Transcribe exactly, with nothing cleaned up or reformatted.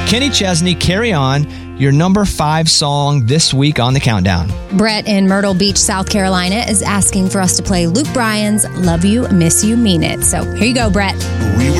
Kenny Chesney, Carry On, your number five song this week on the countdown. Brett in Myrtle Beach, South Carolina is asking for us to play Luke Bryan's Love You, Miss You, Mean It. So here you go, Brett. We